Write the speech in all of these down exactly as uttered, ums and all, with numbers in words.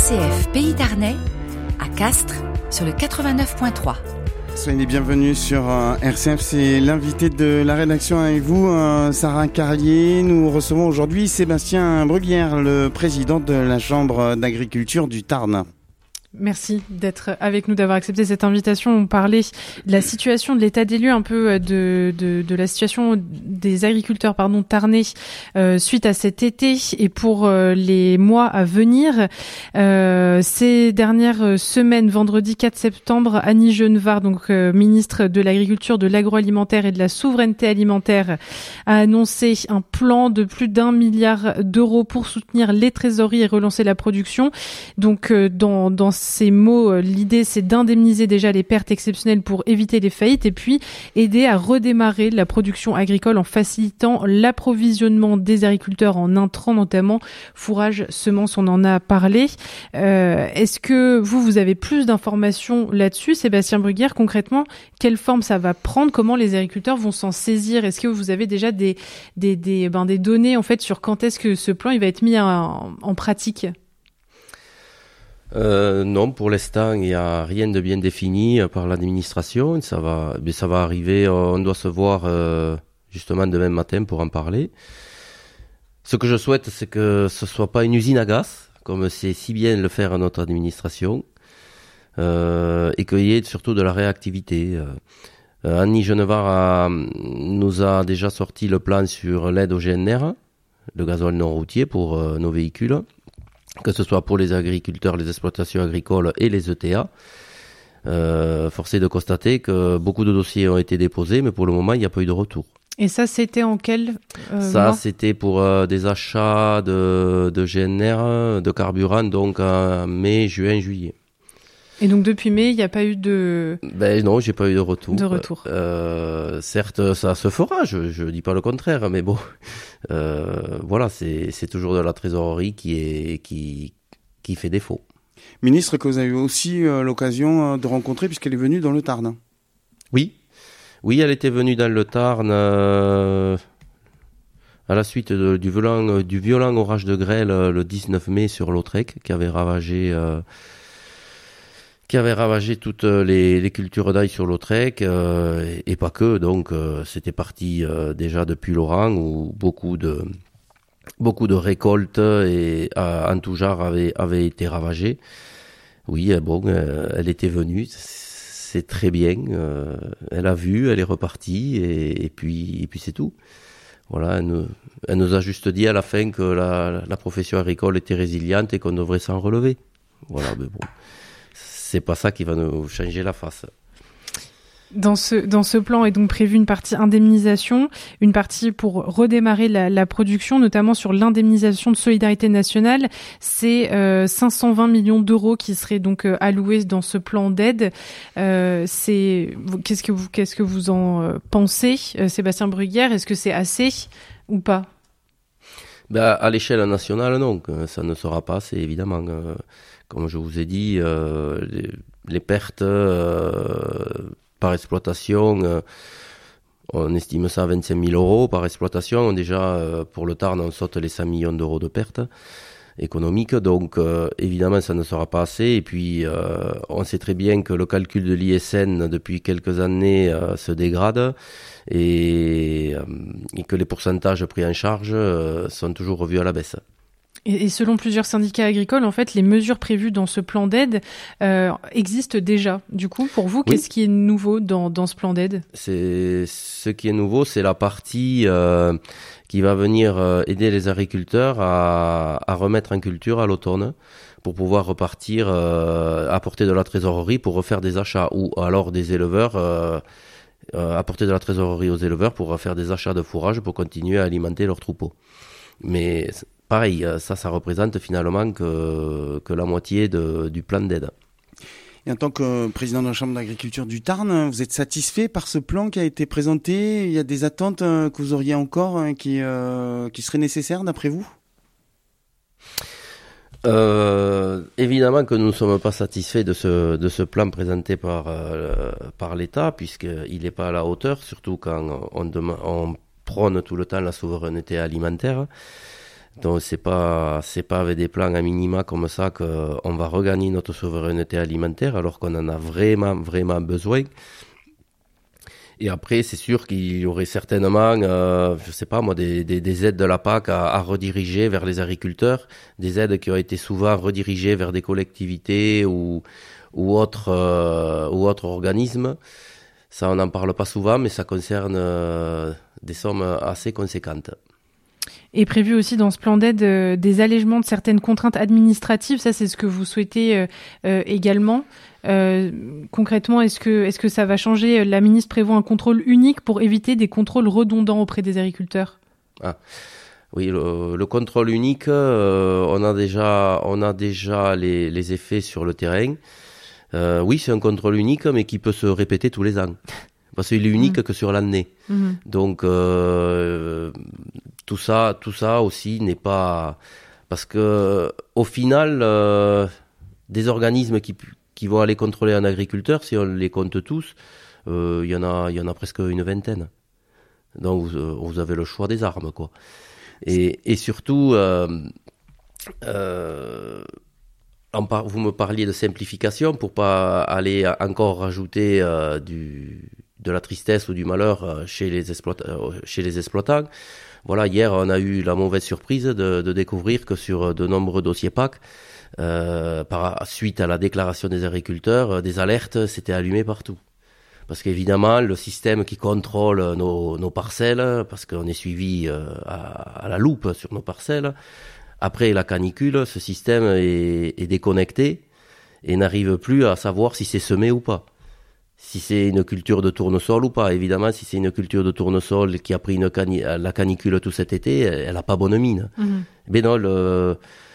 C F Pays d'Arnais, à Castres, sur le quatre-vingt-neuf point trois. Soyez les bienvenus sur euh, R C F, c'est l'invité de la rédaction avec vous, euh, Sarah Carlier. Nous recevons aujourd'hui Sébastien Bruguière, le président de la Chambre d'agriculture du Tarn. Merci d'être avec nous, d'avoir accepté cette invitation. On parlait de la situation, de l'état des lieux, un peu de, de, de la situation des agriculteurs pardon, tarnais euh, suite à cet été et pour euh, les mois à venir. Euh, ces dernières semaines, vendredi quatre septembre, Annie Genevard, donc euh, ministre de l'Agriculture, de l'Agroalimentaire et de la Souveraineté Alimentaire, a annoncé un plan de plus d'un milliard d'euros pour soutenir les trésoreries et relancer la production. Donc euh, dans, dans ces mots, l'idée c'est d'indemniser déjà les pertes exceptionnelles pour éviter les faillites et puis aider à redémarrer la production agricole en facilitant l'approvisionnement des agriculteurs en intrants, notamment fourrage, semences, on en a parlé. Euh, est-ce que vous, vous avez plus d'informations là-dessus, Sébastien Bruguière? Concrètement, quelle forme ça va prendre? Comment les agriculteurs vont s'en saisir? Est-ce que vous avez déjà des, des, des, ben, des données en fait sur quand est-ce que ce plan il va être mis en, en pratique? Euh, non, pour l'instant, il n'y a rien de bien défini par l'administration. Ça va, mais ça va arriver. On doit se voir euh, justement demain matin pour en parler. Ce que je souhaite, c'est que ce soit pas une usine à gaz, comme c'est si bien le faire notre administration, euh, et qu'il y ait surtout de la réactivité. Euh, Annie Genevard a, nous a déjà sorti le plan sur l'aide au G N R, le gasoil non routier pour euh, nos véhicules, que ce soit pour les agriculteurs, les exploitations agricoles et les E T A. Euh, force est de constater que beaucoup de dossiers ont été déposés, mais pour le moment, il n'y a pas eu de retour. Et ça, c'était en quel euh, Ça, mois c'était pour euh, des achats de, de G N R, de carburant, donc en mai, juin, juillet. Et donc depuis mai, il n'y a pas eu de... Ben non, j'ai pas eu de retour. De retour. Euh, certes, ça se fera, je je dis pas le contraire, mais bon, euh, voilà, c'est c'est toujours de la trésorerie qui est qui qui fait défaut. Ministre, que vous avez eu aussi euh, l'occasion euh, de rencontrer puisqu'elle est venue dans le Tarn. Oui, oui, elle était venue dans le Tarn euh, à la suite de, du violent du violent orage de grêle euh, le dix-neuf mai sur Lautrec, qui avait ravagé. Euh, qui avait ravagé toutes les, les cultures d'ail sur Lautrec, euh, et, et pas que, donc euh, c'était parti euh, déjà depuis Laurent, où beaucoup de beaucoup de récoltes et euh, en tout genre avaient, avaient été ravagées. Oui, euh, bon, euh, elle était venue, c'est très bien, euh, elle a vu, elle est repartie, et, et puis et puis c'est tout. Voilà, elle nous, elle nous a juste dit à la fin que la, la profession agricole était résiliente et qu'on devrait s'en relever. Voilà, mais bon. C'est pas ça qui va nous changer la face. Dans ce, dans ce plan est donc prévue une partie indemnisation, une partie pour redémarrer la, la production, notamment sur l'indemnisation de solidarité nationale. C'est euh, cinq cent vingt millions d'euros qui seraient donc euh, alloués dans ce plan d'aide. Euh, c'est, qu'est-ce que vous, qu'est-ce que vous en euh, pensez, euh, Sébastien Bruguière? Est-ce que c'est assez ou pas? Ben, à l'échelle nationale, non, ça ne sera pas assez, évidemment. Euh, comme je vous ai dit, euh, les, les pertes euh, par exploitation, euh, on estime ça à vingt-cinq mille euros par exploitation. Déjà, euh, pour le Tarn, on saute les cent millions d'euros de pertes économiques. Donc, euh, évidemment, ça ne sera pas assez. Et puis, euh, on sait très bien que le calcul de l'I S N, depuis quelques années, euh, se dégrade. Et, euh, et que les pourcentages pris en charge euh, sont toujours revus à la baisse. Et, et selon plusieurs syndicats agricoles, en fait, les mesures prévues dans ce plan d'aide euh, existent déjà. Du coup, pour vous, oui. Qu'est-ce qui est nouveau dans, dans ce plan d'aide? C'est, ce qui est nouveau, c'est la partie euh, qui va venir euh, aider les agriculteurs à, à remettre en culture à l'automne, pour pouvoir repartir, euh, apporter de la trésorerie pour refaire des achats, ou alors des éleveurs... Euh, Euh, apporter de la trésorerie aux éleveurs pour faire des achats de fourrage pour continuer à alimenter leurs troupeaux. Mais pareil, ça, ça représente finalement que, que la moitié de, du plan d'aide. Et en tant que président de la Chambre d'agriculture du Tarn, vous êtes satisfait par ce plan qui a été présenté? Il y a des attentes que vous auriez encore qui, euh, qui seraient nécessaires d'après vous? Euh, évidemment que nous ne sommes pas satisfaits de ce, de ce plan présenté par, euh, par l'État, puisqu'il n'est pas à la hauteur, surtout quand on, dem- on prône tout le temps la souveraineté alimentaire. Donc c'est pas c'est pas avec des plans à minima comme ça qu'on va regagner notre souveraineté alimentaire alors qu'on en a vraiment vraiment besoin. Et après c'est sûr qu'il y aurait certainement euh, je sais pas moi des, des, des aides de la P A C à, à rediriger vers les agriculteurs, des aides qui ont été souvent redirigées vers des collectivités ou ou autres euh, ou autres organismes. Ça on n'en parle pas souvent mais ça concerne euh, des sommes assez conséquentes. Et prévu aussi dans ce plan d'aide euh, des allègements de certaines contraintes administratives, ça c'est ce que vous souhaitez euh, euh, également. Euh, concrètement, est-ce que est-ce que ça va changer? La ministre prévoit un contrôle unique pour éviter des contrôles redondants auprès des agriculteurs. Ah. Oui, le, le contrôle unique, euh, on a déjà on a déjà les, les effets sur le terrain. Euh, oui, c'est un contrôle unique, mais qui peut se répéter tous les ans. Parce qu'il est unique mmh. que sur l'année. Mmh. Donc euh, tout ça, tout ça aussi n'est pas parce que au final, euh, des organismes qui qui vont aller contrôler un agriculteur, si on les compte tous, il euh, y en a, il y en a presque une vingtaine. Donc vous, vous avez le choix des armes, quoi. Et, et surtout, euh, euh, en par, vous me parliez de simplification pour pas aller encore rajouter euh, du de la tristesse ou du malheur chez les, exploita- chez les exploitants. Voilà, hier, on a eu la mauvaise surprise de, de découvrir que sur de nombreux dossiers P A C, euh, par, suite à la déclaration des agriculteurs, des alertes s'étaient allumées partout. Parce qu'évidemment, le système qui contrôle nos, nos parcelles, parce qu'on est suivi euh, à, à la loupe sur nos parcelles, après la canicule, ce système est, est déconnecté et n'arrive plus à savoir si c'est semé ou pas. Si c'est une culture de tournesol ou pas. Évidemment, si c'est une culture de tournesol qui a pris une cani- la canicule tout cet été, elle n'a pas bonne mine. Mmh. Mais non, le,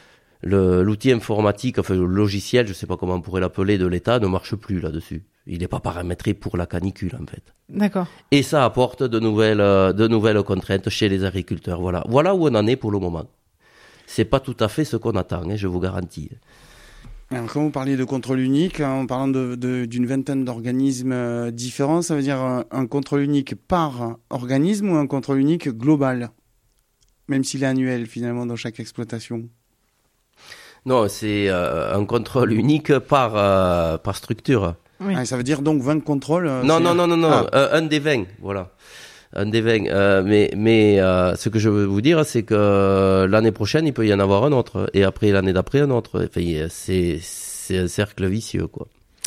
le, l'outil informatique, enfin le logiciel, je ne sais pas comment on pourrait l'appeler, de l'État ne marche plus là-dessus. Il n'est pas paramétré pour la canicule, en fait. D'accord. Et ça apporte de nouvelles, de nouvelles contraintes chez les agriculteurs. Voilà, voilà où on en est pour le moment. C'est pas tout à fait ce qu'on attend, hein, je vous garantis. Alors, quand vous parliez de contrôle unique, en parlant de, de, d'une vingtaine d'organismes euh, différents, ça veut dire un, un contrôle unique par organisme ou un contrôle unique global, même s'il est annuel finalement dans chaque exploitation? Non, c'est euh, un contrôle unique par, euh, par structure. Oui. Ah, ça veut dire donc vingt contrôles euh, Non, non, non, non, non, ah. euh, un des vingt, voilà. Un des vingt. Euh, mais mais euh, ce que je veux vous dire, c'est que l'année prochaine, il peut y en avoir un autre. Et après, l'année d'après, un autre. Enfin, c'est, c'est un cercle vicieux, quoi.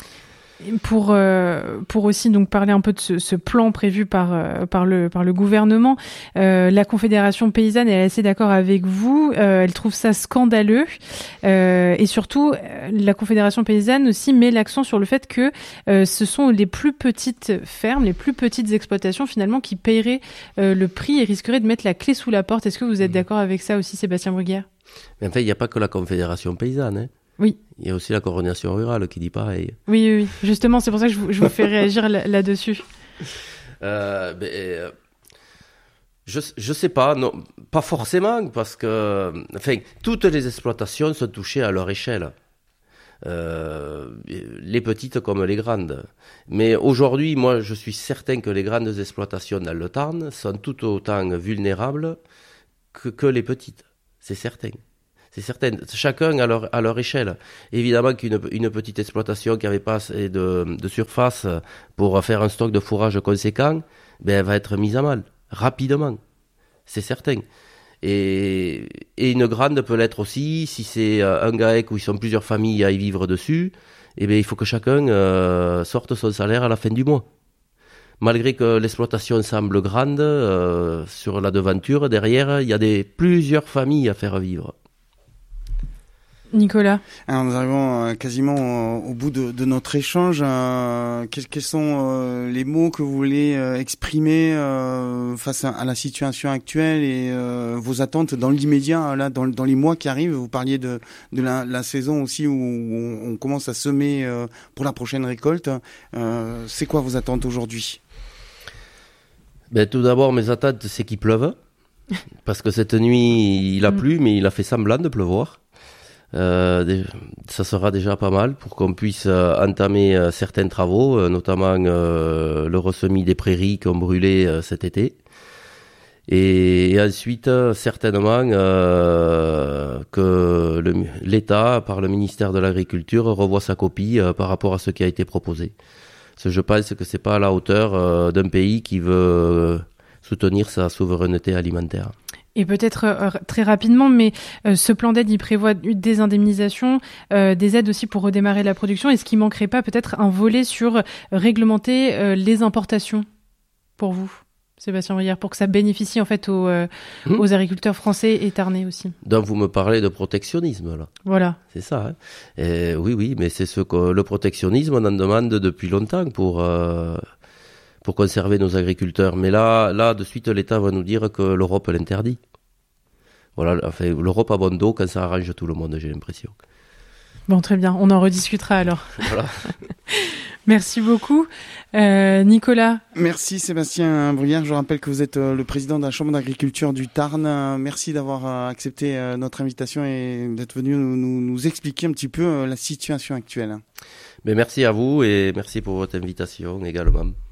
Pour euh, pour aussi donc parler un peu de ce, ce plan prévu par euh, par le par le gouvernement, euh, la Confédération paysanne elle est assez d'accord avec vous. Euh, elle trouve ça scandaleux euh, et surtout la Confédération paysanne aussi met l'accent sur le fait que euh, ce sont les plus petites fermes, les plus petites exploitations finalement qui paieraient euh, le prix et risqueraient de mettre la clé sous la porte. Est-ce que vous êtes d'accord avec ça aussi, Sébastien Bruguière? Mais en fait, il n'y a pas que la Confédération paysanne, hein. Oui. Il y a aussi la coordination rurale qui dit pareil. Oui, oui, oui. Justement, c'est pour ça que je vous, je vous fais réagir là, là-dessus. Euh, ben, euh, je je sais pas, non, pas forcément, parce que, enfin, toutes les exploitations sont touchées à leur échelle, euh, les petites comme les grandes. Mais aujourd'hui, moi, je suis certain que les grandes exploitations dans le Tarn sont tout autant vulnérables que, que les petites. C'est certain. C'est certain. Chacun à leur, à leur échelle. Évidemment qu'une une petite exploitation qui avait pas assez de, de surface pour faire un stock de fourrage conséquent, ben, elle va être mise à mal. Rapidement. C'est certain. Et, et une grande peut l'être aussi, si c'est un GAEC où ils sont plusieurs familles à y vivre dessus, eh ben, il faut que chacun, euh, sorte son salaire à la fin du mois. Malgré que l'exploitation semble grande, euh, sur la devanture, derrière, il y a des, plusieurs familles à faire vivre. Nicolas. Alors, nous arrivons euh, quasiment euh, au bout de, de notre échange. Euh, quels, quels sont euh, les mots que vous voulez euh, exprimer euh, face à, à la situation actuelle et euh, vos attentes dans l'immédiat, là, dans, dans les mois qui arrivent? Vous parliez de, de la, la saison aussi où on, on commence à semer euh, pour la prochaine récolte. Euh, c'est quoi vos attentes aujourd'hui? Ben, tout d'abord, mes attentes, c'est qu'il pleuve. Parce que cette nuit, il a plu, mais il a fait semblant de pleuvoir. Euh, ça sera déjà pas mal pour qu'on puisse euh, entamer euh, certains travaux, euh, notamment euh, le ressemis des prairies qui ont brûlé euh, cet été. Et, et ensuite, certainement, euh, que le, l'État, par le ministère de l'Agriculture, revoit sa copie euh, par rapport à ce qui a été proposé. Parce que je pense que c'est pas à la hauteur euh, d'un pays qui veut euh, soutenir sa souveraineté alimentaire. Et peut-être euh, très rapidement, mais euh, ce plan d'aide, il prévoit des indemnisations, euh, des aides aussi pour redémarrer la production. Est-ce qu'il manquerait pas peut-être un volet sur euh, réglementer euh, les importations pour vous, Sébastien Bruyère, pour que ça bénéficie en fait aux, euh, mmh. aux agriculteurs français et tarnais aussi? Donc vous me parlez de protectionnisme là. Voilà. C'est ça. Hein. Et, oui, oui, mais c'est ce que le protectionnisme on en demande depuis longtemps pour. Euh... pour conserver nos agriculteurs. Mais là, là, de suite, l'État va nous dire que l'Europe l'interdit. Voilà, enfin, l'Europe a bon dos quand ça arrange tout le monde, j'ai l'impression. Bon, très bien, on en rediscutera alors. Voilà. Merci beaucoup. Euh, Nicolas. Merci Sébastien Bruyère. Je rappelle que vous êtes le président de la Chambre d'agriculture du Tarn. Merci d'avoir accepté notre invitation et d'être venu nous, nous, nous expliquer un petit peu la situation actuelle. Mais merci à vous et merci pour votre invitation également.